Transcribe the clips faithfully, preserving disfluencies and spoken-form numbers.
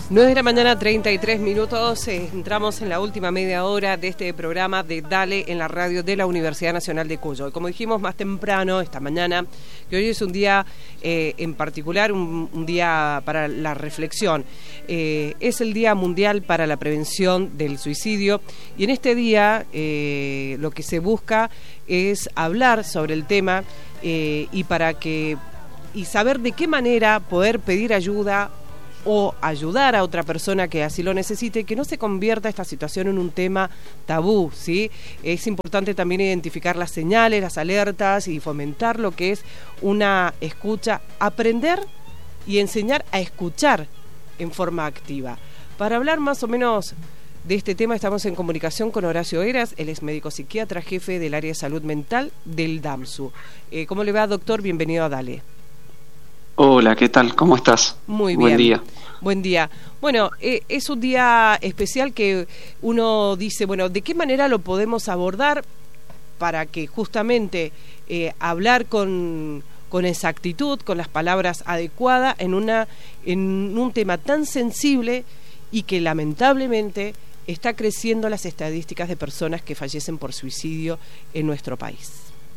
nueve de la mañana, treinta y tres minutos. Eh, entramos en la última media hora de este programa de Dale en la radio de la Universidad Nacional de Cuyo. Y como dijimos más temprano esta mañana, que hoy es un día eh, en particular, un, un día para la reflexión. Eh, es el Día Mundial para la Prevención del Suicidio. Y en este día eh, lo que se busca es hablar sobre el tema eh, y para que y saber de qué manera poder pedir ayuda o ayudar a otra persona que así lo necesite, que no se convierta esta situación en un tema tabú, ¿sí? Es importante también identificar las señales, las alertas y fomentar lo que es una escucha, aprender y enseñar a escuchar en forma activa. Para hablar más o menos de este tema estamos en comunicación con Horacio Heras, él es médico psiquiatra, jefe del área de salud mental del DAMSU. Eh, ¿Cómo le va, doctor? Bienvenido a Dale. Hola, ¿qué tal? ¿Cómo estás? Muy bien. Buen día. Buen día. Bueno, eh, es un día especial que uno dice, bueno, ¿de qué manera lo podemos abordar para que justamente eh, hablar con, con exactitud, con las palabras adecuadas en, una, en un tema tan sensible y que lamentablemente está creciendo las estadísticas de personas que fallecen por suicidio en nuestro país?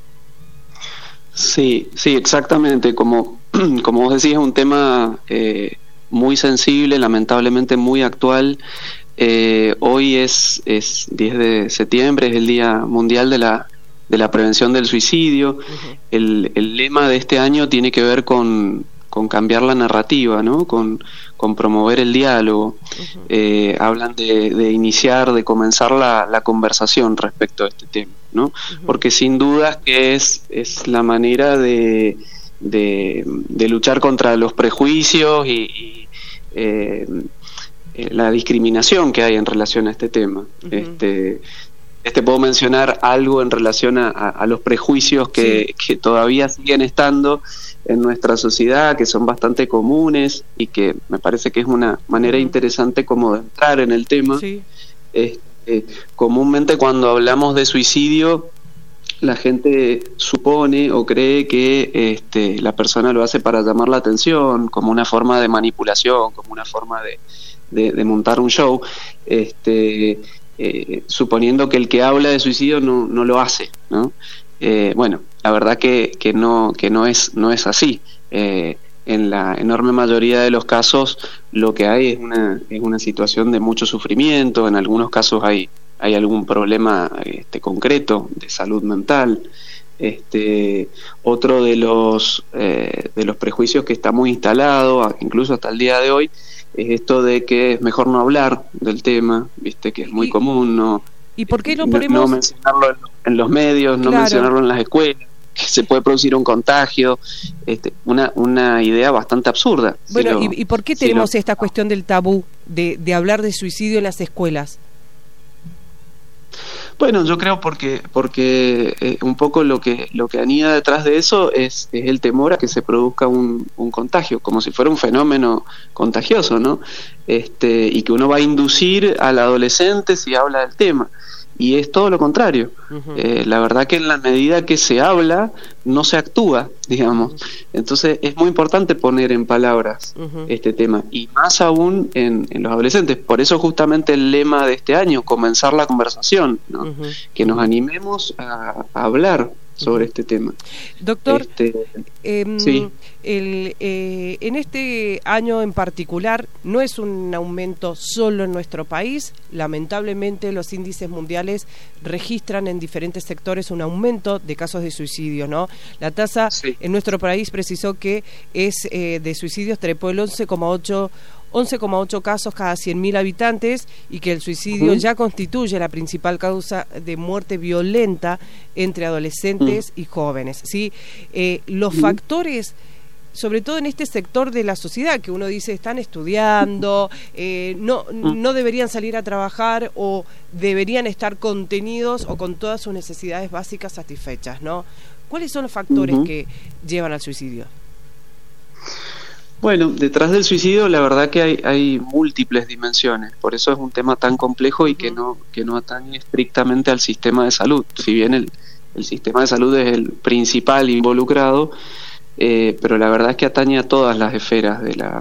Sí, sí, exactamente. Como, como vos decís, es un tema eh, muy sensible, lamentablemente muy actual. Eh, hoy es, es diez de septiembre, es el Día Mundial de la, de la Prevención del Suicidio. Uh-huh. El, el lema de este año tiene que ver con, con cambiar la narrativa, ¿no? Con, con promover el diálogo. Uh-huh. Eh, hablan de, de iniciar, de comenzar la, la conversación respecto a este tema, ¿no? Uh-huh. Porque sin dudas que es, es la manera de, de, de luchar contra los prejuicios y, y eh, la discriminación que hay en relación a este tema. Uh-huh. Este, este puedo mencionar algo en relación a, a, a los prejuicios que, sí. que todavía siguen estando en nuestra sociedad, que son bastante comunes y que me parece que es una manera uh-huh. interesante como de entrar en el tema. Sí. Este, Eh, comúnmente cuando hablamos de suicidio la gente supone o cree que este, la persona lo hace para llamar la atención, como una forma de manipulación, como una forma de, de, de montar un show, este, eh, suponiendo que el que habla de suicidio no, no lo hace, ¿no? Eh, bueno, la verdad que, que no que no es no es así. Eh, en la enorme mayoría de los casos lo que hay es una es una situación de mucho sufrimiento. En algunos casos hay hay algún problema este, concreto de salud mental. Este otro de los eh, de los prejuicios que está muy instalado incluso hasta el día de hoy es esto de que es mejor no hablar del tema, viste, que es muy y, común. No ¿Y por qué lo ponemos? No, no mencionarlo en, en los medios, no claro. mencionarlo en las escuelas, que se puede producir un contagio, este, una una idea bastante absurda. Bueno, si lo, ¿y, ¿y por qué si tenemos lo, esta cuestión del tabú de, de hablar de suicidio en las escuelas? Bueno, yo creo porque porque eh, un poco lo que lo que anida detrás de eso es, es el temor a que se produzca un, un contagio, como si fuera un fenómeno contagioso, ¿no? Este, y que uno va a inducir al adolescente si habla del tema. Y es todo lo contrario. Uh-huh. Eh, la verdad que en la medida que se habla, no se actúa, digamos. Uh-huh. Entonces es muy importante poner en palabras uh-huh. este tema, y más aún en, en los adolescentes. Por eso justamente el lema de este año, comenzar la conversación, ¿no? Uh-huh. Que nos animemos a, a hablar sobre este tema. Doctor, este, eh, sí. el, eh, en este año en particular no es un aumento solo en nuestro país. Lamentablemente los índices mundiales registran en diferentes sectores un aumento de casos de suicidio, ¿no? La tasa sí. en nuestro país precisó que es eh, de suicidios trepó el once coma ocho casos cada cien mil habitantes, y que el suicidio uh-huh. ya constituye la principal causa de muerte violenta entre adolescentes uh-huh. y jóvenes, ¿sí? Eh, los uh-huh. factores, sobre todo en este sector de la sociedad, que uno dice están estudiando, eh, no, uh-huh. no deberían salir a trabajar o deberían estar contenidos o con todas sus necesidades básicas satisfechas, ¿no? ¿Cuáles son los factores uh-huh. que llevan al suicidio? Bueno, detrás del suicidio la verdad que hay, hay múltiples dimensiones, por eso es un tema tan complejo y uh-huh. que no que no atañe estrictamente al sistema de salud. Si bien el, el sistema de salud es el principal involucrado, eh, pero la verdad es que atañe a todas las esferas de la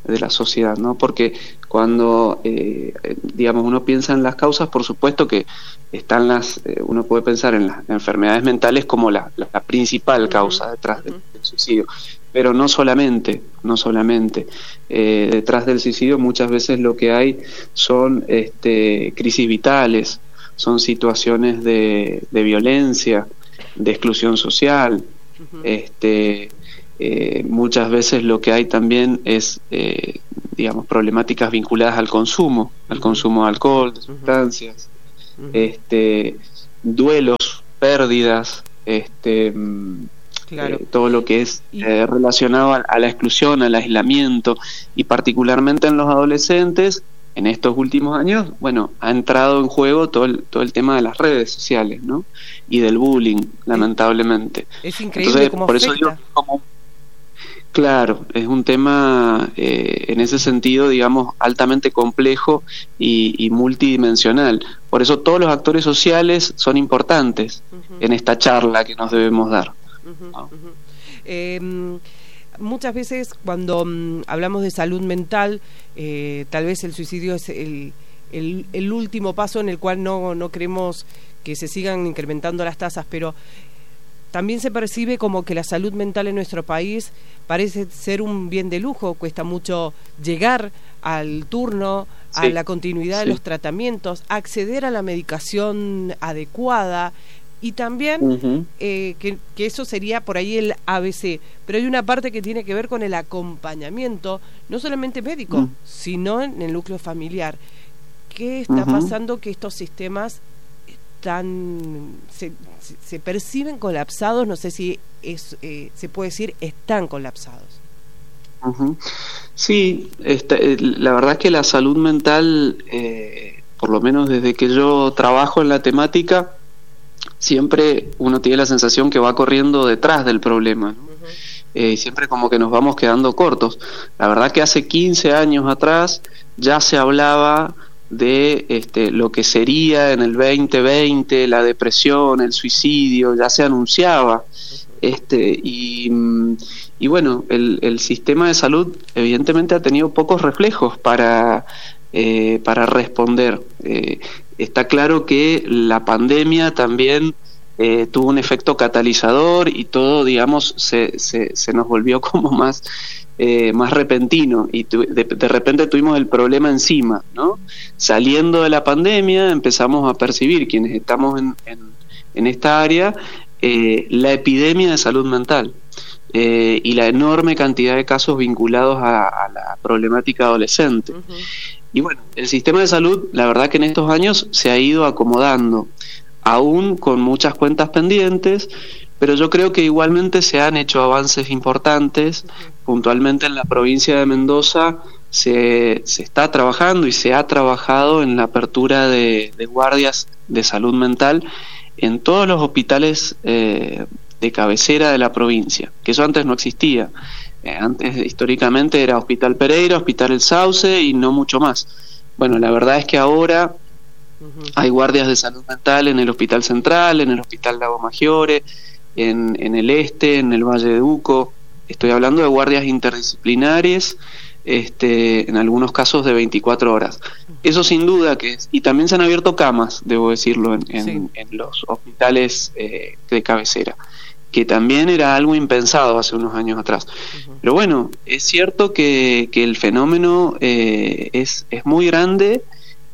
de la sociedad, ¿no? Porque cuando, eh, digamos, uno piensa en las causas, por supuesto que están las, eh, uno puede pensar en las enfermedades mentales como la, la, la principal causa detrás del, del suicidio, pero no solamente, no solamente. Eh, detrás del suicidio muchas veces lo que hay son este, crisis vitales, son situaciones de, de violencia, de exclusión social, uh-huh. este Eh, muchas veces lo que hay también es, eh, digamos, problemáticas vinculadas al consumo, al consumo de alcohol, de sustancias, uh-huh. este, duelos, pérdidas, este, claro. eh, todo lo que es eh, relacionado a, a la exclusión, al aislamiento, y particularmente en los adolescentes, en estos últimos años, bueno, ha entrado en juego todo el, todo el tema de las redes sociales, ¿no? Y del bullying, lamentablemente. Es increíble. Entonces, cómo por afecta. Eso yo, como Claro, es un tema eh, en ese sentido, digamos, altamente complejo y, y multidimensional. Por eso todos los actores sociales son importantes uh-huh. en esta charla que nos debemos dar. Uh-huh, ¿no? uh-huh. eh, muchas veces cuando um, hablamos de salud mental, eh, tal vez el suicidio es el, el, el último paso en el cual no, no queremos que se sigan incrementando las tasas, pero también se percibe como que la salud mental en nuestro país parece ser un bien de lujo, cuesta mucho llegar al turno, sí. a la continuidad sí. de los tratamientos, acceder a la medicación adecuada y también uh-huh. eh, que, que eso sería por ahí el A B C, pero hay una parte que tiene que ver con el acompañamiento, no solamente médico, uh-huh. sino en el núcleo familiar. ¿Qué está uh-huh. pasando que estos sistemas Tan, se, se perciben colapsados? No sé si es, eh, se puede decir están colapsados. Uh-huh. Sí, este, la verdad es que la salud mental, eh, por lo menos desde que yo trabajo en la temática, siempre uno tiene la sensación que va corriendo detrás del problema, ¿no? Uh-huh. eh, siempre como que nos vamos quedando cortos. La verdad que hace quince años atrás ya se hablaba de este, lo que sería en el veinte veinte la depresión, el suicidio, ya se anunciaba, este, y, y bueno, el, el sistema de salud evidentemente ha tenido pocos reflejos para, eh, para responder. Eh, está claro que la pandemia también eh, tuvo un efecto catalizador y todo, digamos, se, se, se nos volvió como más Eh, más repentino y tu, de, de repente tuvimos el problema encima, ¿no? Saliendo de la pandemia empezamos a percibir, quienes estamos en, en, en esta área, eh, la epidemia de salud mental eh, y la enorme cantidad de casos vinculados a, a la problemática adolescente. Uh-huh. Y bueno, el sistema de salud, la verdad que en estos años se ha ido acomodando, aún con muchas cuentas pendientes, pero yo creo que igualmente se han hecho avances importantes. Uh-huh. Puntualmente en la provincia de Mendoza se, se está trabajando y se ha trabajado en la apertura de, de guardias de salud mental en todos los hospitales eh, de cabecera de la provincia, que eso antes no existía. Eh, antes históricamente era Hospital Pereira, Hospital El Sauce y no mucho más. Bueno, la verdad es que ahora uh-huh. hay guardias de salud mental en el Hospital Central, en el Hospital Lago Maggiore, en, en el Este, en el Valle de Uco. Estoy hablando de guardias interdisciplinares, este, en algunos casos de veinticuatro horas. Eso sin duda que es. Y también se han abierto camas, debo decirlo, en, en, sí. en los hospitales eh, de cabecera, que también era algo impensado hace unos años atrás. Uh-huh. Pero bueno, es cierto que, que el fenómeno eh, es, es muy grande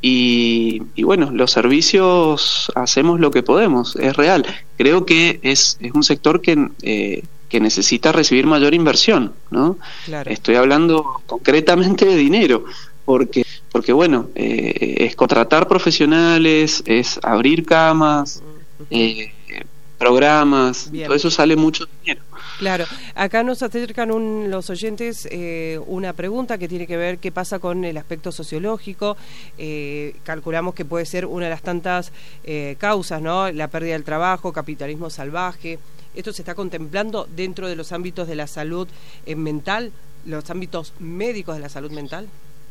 y, y bueno, los servicios hacemos lo que podemos, es real. Creo que es, es un sector que... Eh, que necesita recibir mayor inversión, ¿no? Claro. Estoy hablando concretamente de dinero, porque porque bueno, eh, es contratar profesionales, es abrir camas, uh-huh. eh, programas, Bien. Todo eso sale mucho dinero. Claro, acá nos acercan un, los oyentes eh, una pregunta que tiene que ver qué pasa con el aspecto sociológico. Eh, calculamos que puede ser una de las tantas eh, causas, ¿no? La pérdida del trabajo, capitalismo salvaje. ¿Esto se está contemplando dentro de los ámbitos de la salud eh, mental, los ámbitos médicos de la salud mental?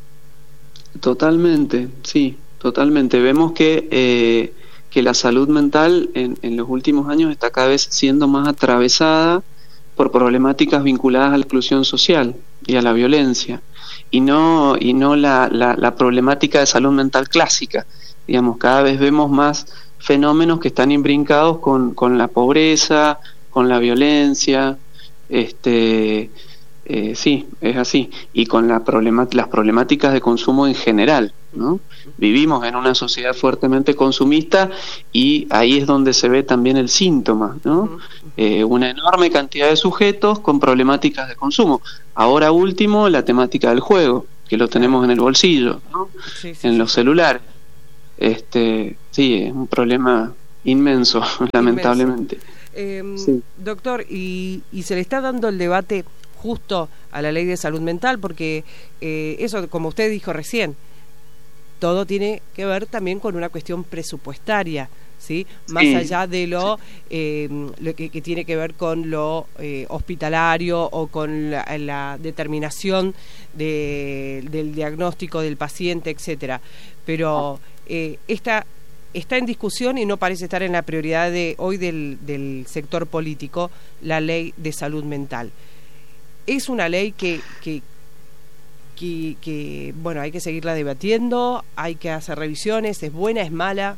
Totalmente, sí, totalmente. Vemos que eh, que la salud mental en, en los últimos años está cada vez siendo más atravesada por problemáticas vinculadas a la exclusión social y a la violencia. y no, y no la, la, la problemática de salud mental clásica. Digamos, cada vez vemos más fenómenos que están imbrincados con, con la pobreza, con la violencia, este eh, sí, es así, y con la problemat- las problemáticas de consumo en general, ¿no? Vivimos en una sociedad fuertemente consumista y ahí es donde se ve también el síntoma, ¿no? Eh, una enorme cantidad de sujetos con problemáticas de consumo. Ahora último, la temática del juego, que lo tenemos en el bolsillo, ¿no? Sí, sí, en sí. los celulares. Este, sí, es un problema inmenso, inmenso. lamentablemente. Eh, sí. Doctor, y, y se le está dando el debate justo a la ley de salud mental, porque eh, eso, como usted dijo recién, todo tiene que ver también con una cuestión presupuestaria, ¿sí? Más sí. allá de lo, eh, lo que, que tiene que ver con lo eh, hospitalario o con la, la determinación de, del diagnóstico del paciente, etcétera. Pero eh, esta está en discusión y no parece estar en la prioridad de hoy del, del sector político, la ley de salud mental. Es una ley que, que, que, que, bueno, hay que seguirla debatiendo, hay que hacer revisiones, ¿es buena, es mala?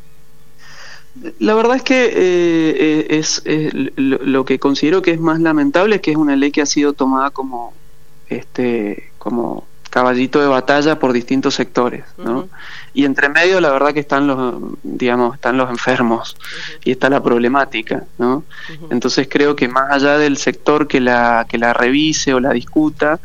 La verdad es que eh, es, es lo, lo que considero que es más lamentable es que es una ley que ha sido tomada como, este, como caballito de batalla por distintos sectores, ¿no? Uh-huh. Y entre medio la verdad que están los, digamos, están los enfermos, uh-huh. y está la problemática, ¿no? Uh-huh. Entonces creo que más allá del sector que la que la revise o la discuta,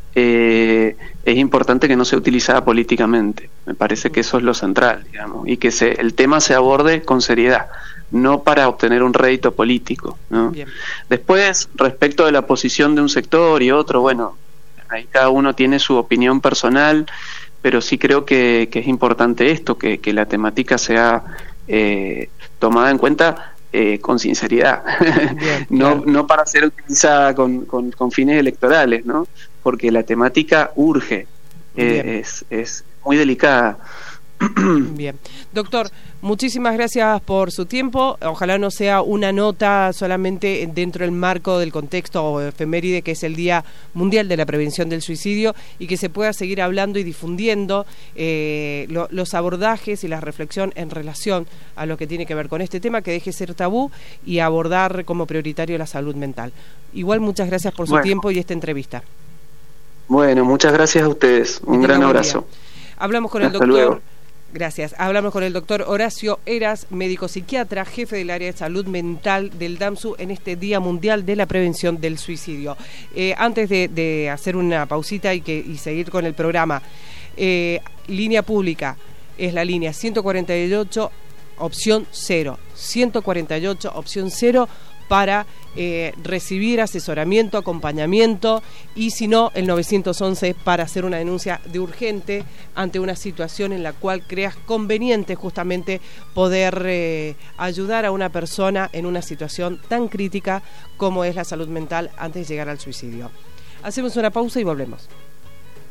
eh, es importante que no sea utilizada políticamente. Me parece uh-huh. que eso es lo central, digamos, y que se, el tema se aborde con seriedad, no para obtener un rédito político, ¿no? Bien. Después, respecto de la posición de un sector y otro, bueno, ahí cada uno tiene su opinión personal, pero sí creo que, que es importante esto, que, que la temática sea eh, tomada en cuenta eh, con sinceridad, bien, no, claro. no para ser utilizada con, con, con fines electorales, ¿no? Porque la temática urge, eh, es, es muy delicada. Bien. Doctor, muchísimas gracias por su tiempo. Ojalá no sea una nota solamente dentro del marco del contexto o efeméride que es el Día Mundial de la Prevención del Suicidio, y que se pueda seguir hablando y difundiendo eh, lo, los abordajes y la reflexión en relación a lo que tiene que ver con este tema, que deje ser tabú y abordar como prioritario la salud mental. Igual, muchas gracias por su bueno. tiempo y esta entrevista. Bueno, muchas gracias a ustedes. Un gran abrazo. Día. Hablamos con Hasta el doctor... Luego. Gracias. Hablamos con el doctor Horacio Heras, médico psiquiatra, jefe del área de salud mental del DAMSU en este Día Mundial de la Prevención del Suicidio. Eh, antes de, de hacer una pausita y, que, y seguir con el programa, eh, línea pública es la línea ciento cuarenta y ocho, opción cero. ciento cuarenta y ocho, opción cero, para eh, recibir asesoramiento, acompañamiento, y si no, el novecientos once para hacer una denuncia de urgente ante una situación en la cual creas conveniente justamente poder eh, ayudar a una persona en una situación tan crítica como es la salud mental antes de llegar al suicidio. Hacemos una pausa y volvemos.